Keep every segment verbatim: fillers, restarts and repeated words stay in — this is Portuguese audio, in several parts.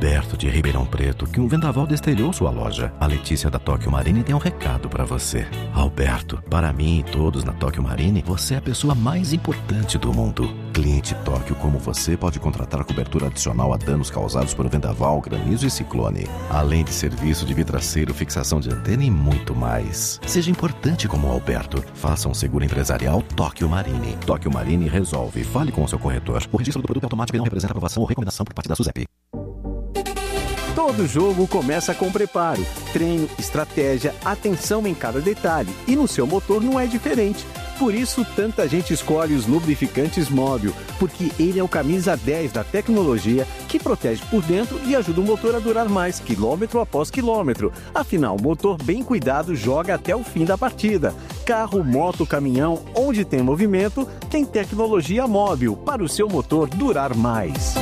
Alberto de Ribeirão Preto, que um vendaval destelhou sua loja. A Letícia da Tóquio Marine tem um recado pra você. Alberto, para mim e todos na Tóquio Marine, você é a pessoa mais importante do mundo. Cliente Tóquio como você pode contratar cobertura adicional a danos causados por vendaval, granizo e ciclone. Além de serviço de vidraceiro, fixação de antena e muito mais. Seja importante como o Alberto. Faça um seguro empresarial Tóquio Marine. Tóquio Marine resolve. Fale com o seu corretor. O registro do produto automático não representa aprovação ou recomendação por parte da SUSEP. Todo jogo começa com preparo, treino, estratégia, atenção em cada detalhe. E no seu motor não é diferente. Por isso, tanta gente escolhe os lubrificantes Móbil, porque ele é o camisa dez da tecnologia que protege por dentro e ajuda o motor a durar mais, quilômetro após quilômetro. Afinal, o motor bem cuidado joga até o fim da partida. Carro, moto, caminhão, onde tem movimento, tem tecnologia Móbil para o seu motor durar mais.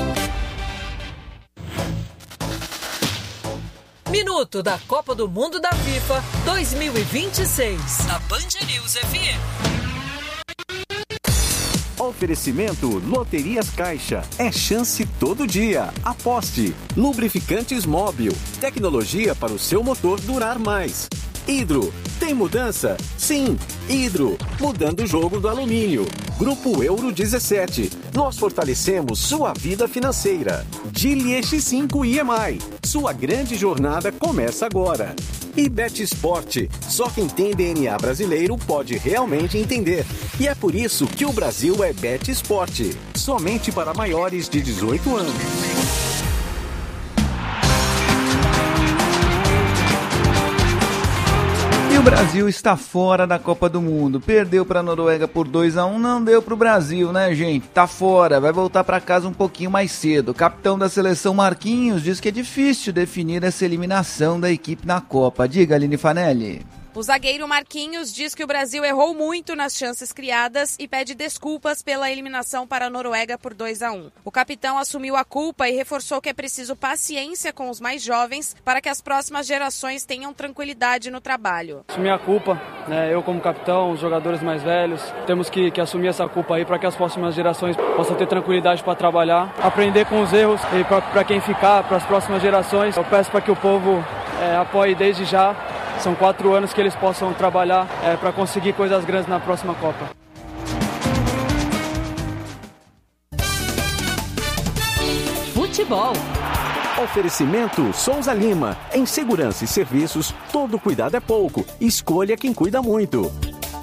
Minuto da Copa do Mundo da FIFA dois mil e vinte e seis, na Band News F M. Oferecimento Loterias Caixa. É chance todo dia. Aposte. Lubrificantes Móbil. Tecnologia para o seu motor durar mais. Hidro. Tem mudança? Sim. Hidro. Mudando o jogo do alumínio. Grupo Euro dezessete. Nós fortalecemos sua vida financeira. Geely X cinco I M I. Sua grande jornada começa agora. E Bet Sport. Só quem tem D N A brasileiro pode realmente entender. E é por isso que o Brasil é Bet Sport. Somente para maiores de dezoito anos. E o Brasil está fora da Copa do Mundo. Perdeu para a Noruega por dois a um, não deu para o Brasil, né, gente? Tá fora, vai voltar para casa um pouquinho mais cedo. O capitão da seleção, Marquinhos, diz que é difícil definir essa eliminação da equipe na Copa. Diga, Aline Fanelli. O zagueiro Marquinhos diz que o Brasil errou muito nas chances criadas e pede desculpas pela eliminação para a Noruega por dois a um. O capitão assumiu a culpa e reforçou que é preciso paciência com os mais jovens para que as próximas gerações tenham tranquilidade no trabalho. Assumir a culpa, né? Eu como capitão, os jogadores mais velhos, temos que, que assumir essa culpa aí para que as próximas gerações possam ter tranquilidade para trabalhar, aprender com os erros e para quem ficar, para as próximas gerações. Eu peço para que o povo é, apoie desde já. São quatro anos que eles possam trabalhar é, para conseguir coisas grandes na próxima Copa. Futebol. Oferecimento Souza Lima. Em segurança e serviços, todo cuidado é pouco. Escolha quem cuida muito.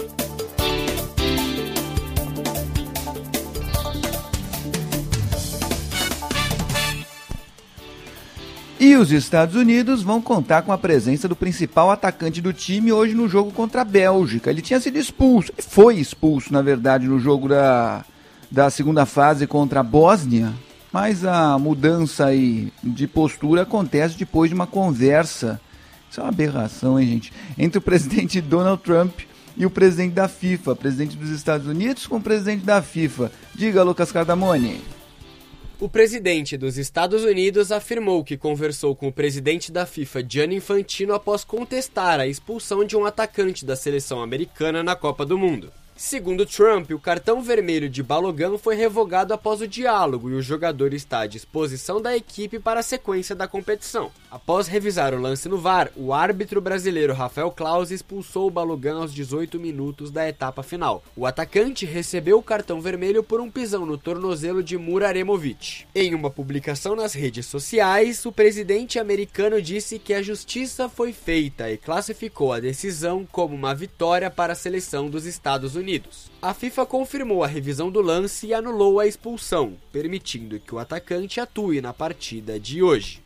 E os Estados Unidos vão contar com a presença do principal atacante do time hoje no jogo contra a Bélgica. Ele tinha sido expulso, ele foi expulso, na verdade, no jogo da, da segunda fase contra a Bósnia, mas a mudança aí de postura acontece depois de uma conversa, isso é uma aberração, hein, gente, entre o presidente Donald Trump e o presidente da FIFA, presidente dos Estados Unidos com o presidente da FIFA. Diga, Lucas Cardamone. O presidente dos Estados Unidos afirmou que conversou com o presidente da FIFA, Gianni Infantino, após contestar a expulsão de um atacante da seleção americana na Copa do Mundo. Segundo Trump, o cartão vermelho de Balogun foi revogado após o diálogo e o jogador está à disposição da equipe para a sequência da competição. Após revisar o lance no V A R, o árbitro brasileiro Rafael Claus expulsou o Balogun aos dezoito minutos da etapa final. O atacante recebeu o cartão vermelho por um pisão no tornozelo de Muraremovic. Em uma publicação nas redes sociais, o presidente americano disse que a justiça foi feita e classificou a decisão como uma vitória para a seleção dos Estados Unidos. A FIFA confirmou a revisão do lance e anulou a expulsão, permitindo que o atacante atue na partida de hoje.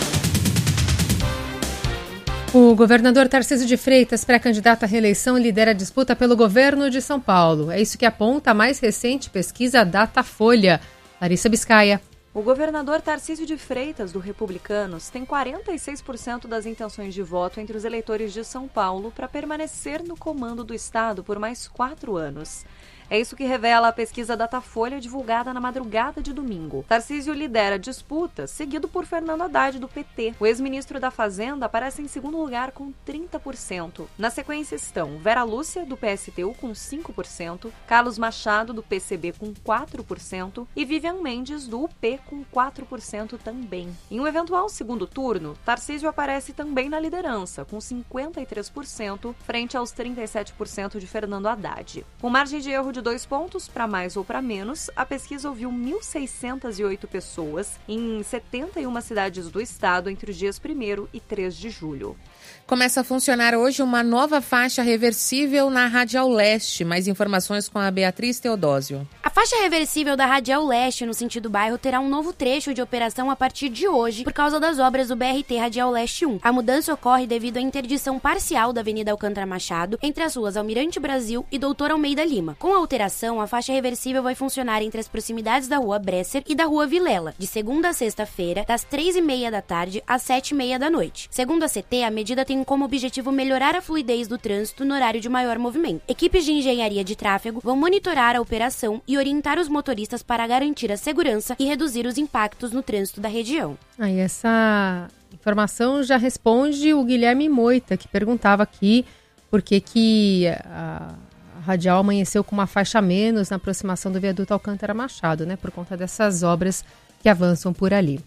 O governador Tarcísio de Freitas, pré-candidato à reeleição, lidera a disputa pelo governo de São Paulo. É isso que aponta a mais recente pesquisa Datafolha. Larissa Biscaia. O governador Tarcísio de Freitas, do Republicanos, tem quarenta e seis por cento das intenções de voto entre os eleitores de São Paulo para permanecer no comando do estado por mais quatro anos. É isso que revela a pesquisa Datafolha divulgada na madrugada de domingo. Tarcísio lidera a disputa, seguido por Fernando Haddad, do P T. O ex-ministro da Fazenda aparece em segundo lugar com trinta por cento. Na sequência estão Vera Lúcia, do P S T U, com cinco por cento, Carlos Machado, do P C B, com quatro por cento e Vivian Mendes, do U P, com quatro por cento também. Em um eventual segundo turno, Tarcísio aparece também na liderança, com cinquenta e três por cento, frente aos trinta e sete por cento de Fernando Haddad. Com margem de erro de dois pontos, para mais ou para menos, a pesquisa ouviu mil seiscentas e oito pessoas em setenta e uma cidades do estado entre os dias primeiro e três de julho. Começa a funcionar hoje uma nova faixa reversível na Radial Leste. Mais informações com a Beatriz Teodósio. A faixa reversível da Radial Leste, no sentido bairro, terá um novo trecho de operação a partir de hoje, por causa das obras do B R T Radial Leste um. A mudança ocorre devido à interdição parcial da Avenida Alcântara Machado, entre as ruas Almirante Brasil e Doutor Almeida Lima. Com a alteração, a faixa reversível vai funcionar entre as proximidades da Rua Bresser e da Rua Vilela, de segunda a sexta-feira, das três e meia da tarde às sete e meia da noite. Segundo a C T, a medida tem como objetivo melhorar a fluidez do trânsito no horário de maior movimento. Equipes de engenharia de tráfego vão monitorar a operação e orientar os motoristas para garantir a segurança e reduzir os impactos no trânsito da região. Aí essa informação já responde o Guilherme Moita, que perguntava aqui por que que a Radial amanheceu com uma faixa a menos na aproximação do viaduto Alcântara Machado, né, por conta dessas obras que avançam por ali.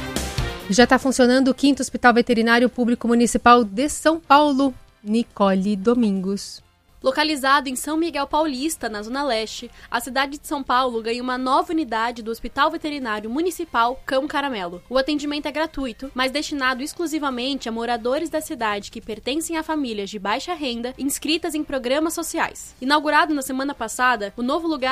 Já está funcionando o quinto Hospital Veterinário Público Municipal de São Paulo. Nicole Domingos. Localizado em São Miguel Paulista, na Zona Leste, a cidade de São Paulo ganha uma nova unidade do Hospital Veterinário Municipal Cão Caramelo. O atendimento é gratuito, mas destinado exclusivamente a moradores da cidade que pertencem a famílias de baixa renda inscritas em programas sociais. Inaugurado na semana passada, o novo lugar